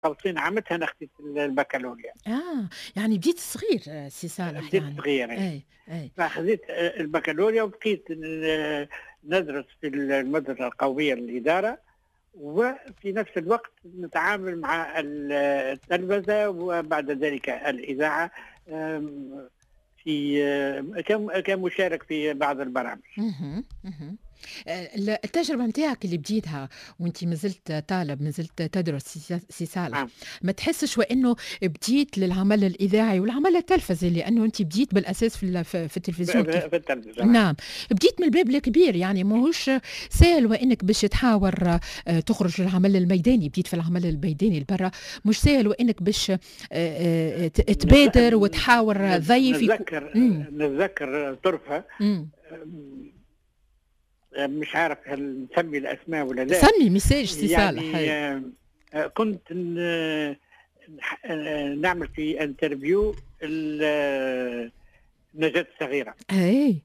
قوسين عملتها أنا خديت البكالوريا. يعني بديت صغير سي صالح بديت يعني. صغير يعني. أي، أي. فخذيت البكالوريا وبقيت ندرس في المدرسة القومية للإدارة، وفي نفس الوقت نتعامل مع التلفزة وبعد ذلك الإذاعة، في كمشارك في بعض البرامج. اهم، اهم. التجربة نتاعك اللي بديتها وأنت مازلت طالب، مازلت تدرس سي صالح، نعم. ما تحسش وإنه بديت للعمل الإذاعي والعمل التلفزي، لأنه أنت بديت بالأساس في التلفزيون كيف؟ في التلفزة. نعم، بديت من الباب الكبير، يعني ماهوش سهل وإنك باش تحاور تخرج للعمل الميداني، بديت في العمل الميداني لبرا، مش سهل وإنك باش تبادر وتحاور ضيف نتذكر طرفة، إمم. مش عارف هل نسمي الأسماء ولا لا. سمي مساج سي صالح. يعني كنت نعمل في انترفيو نجاة الصغيرة. أي.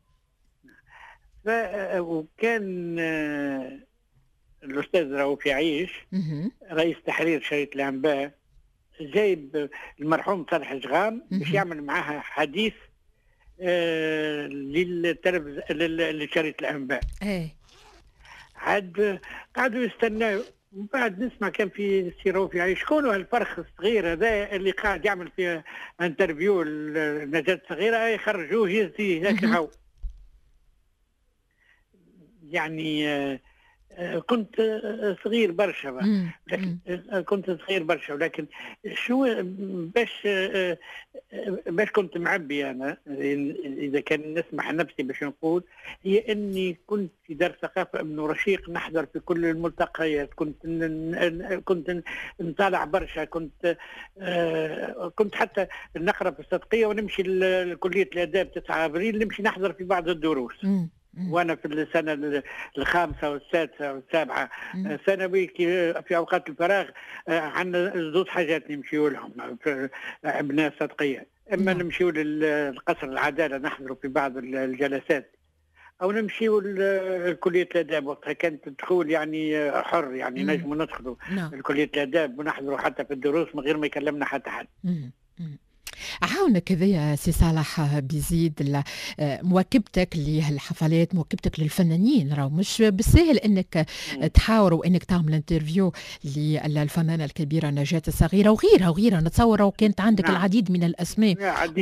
وكان الأستاذ رؤوف يعيش اهم. رئيس تحرير شريط الأنباء جايب المرحوم صالح جغام باش يعمل معها حديث لشريط الأنباء. أي. عاد قعدوا يستناو، ومن بعد نسمع كان في سي رؤوف يعيش شكون هالفرخ الصغير هذا اللي قاعد يعمل في انترفيو النجاة الصغيرة، يخرجوه يزي هكا هو. يعني كنت صغير برشا، لكن كنت صغير برشا، ولكن شو باش كنت معبي انا، اذا كان نسمح نفسي باش نقول، هي اني كنت في دار ثقافه ابن رشيق نحضر في كل الملتقيات، كنت نطالع برشا، كنت حتى نقرا في الصدقيه ونمشي لكليه الاداب 9 ابريل، نمشي نحضر في بعض الدروس. وانا في السنه الخامسه والسادسه والسابعه ثانوي في اوقات الفراغ، عندنا زوج حاجات نمشيو لهم في ابناء الصدقيه، اما نمشيو للقصر العداله نحضروا في بعض الجلسات، او نمشيو لكليه الاداب، وقتها كانت الدخول يعني حر، يعني نجموا ندخلوا لكليه الاداب ونحضروا حتى في الدروس من غير ما يكلمنا حتى حد. عاونك هذايا سي صالح بيزيد مواكبتك للحفلات، مواكبتك للفنانين، راهو مش بالسهل انك تحاور وانك تعمل انترفيو للفنانه الكبيره نجاة الصغيره وغيرها نتصور، وكانت عندك العديد من الاسماء.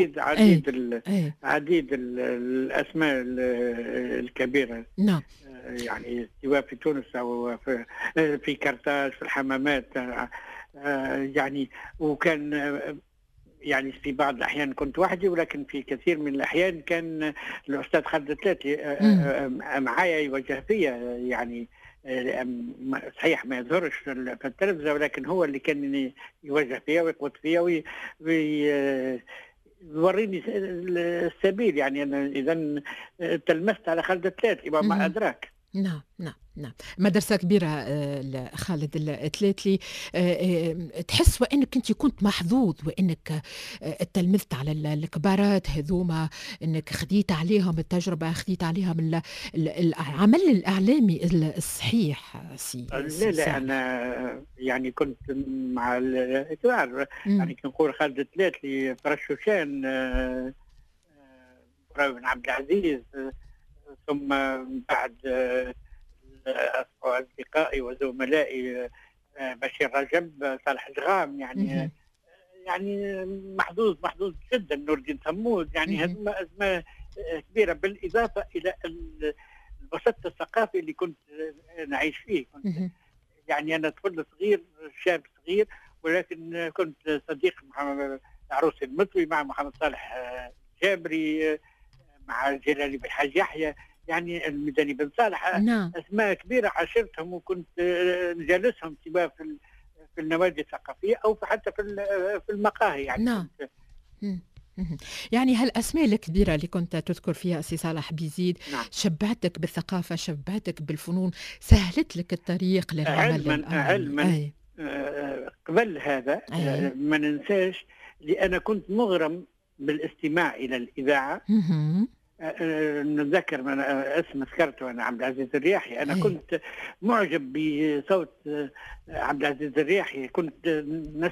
عديد الاسماء الكبيره. نعم. يعني سواء في تونس او في كرتاج، في الحمامات، يعني وكان يعني في بعض الأحيان كنت وحدي، ولكن في كثير من الأحيان كان الأستاذ خالد التلاتي معايا يوجه فيا، يعني صحيح ما يظهرش في التلفزة، ولكن هو اللي كان يوجه فيا ويقود فيا ويوريني السبيل. يعني أنا إذا تلمست على خالد التلاتي وما أدراك. نعم. مدرسة كبيرة خالد التلاتلي. تحس وانك انت كنت محظوظ وانك تلمذت على الكبارات هذوما، انك خديت عليهم التجربة، خديت عليهم العمل الإعلامي الصحيح. لا أنا يعني كنت مع الكبار، يعني كنقول خالد التلاتلي، فرشوشان، بن عبد العزيز، ثم بعد أصدقائي وزملائي بشير رجب، صالح جغام، يعني محظوظ جدا، نور الدين ثمود، يعني هذه أزمة كبيرة، بالإضافة إلى الوسط الثقافي اللي كنت نعيش فيه. كنت يعني أنا طفل صغير، شاب صغير، ولكن كنت صديق مع عروس المطوي، مع محمد صالح جابري، مع جلالي بن حاج يحيى، يعني الميداني بن صالح. أسماء كبيرة عاشرتهم وكنت نجالسهم سواء في النوادي الثقافية أو حتى في المقاهي. يعني يعني هالأسماء الكبيرة اللي كنت تذكر فيها سي صالح بيزيد شبعتك بالثقافة، شبعتك بالفنون، سهلت لك الطريق للعمل علما. قبل هذا ما ننساش، لأنا كنت مغرم بالاستماع إلى الإذاعة نتذكر من اسم ذكرته انا عبد العزيز الرياحي، انا كنت معجب بصوت عبد العزيز الرياحي، كنت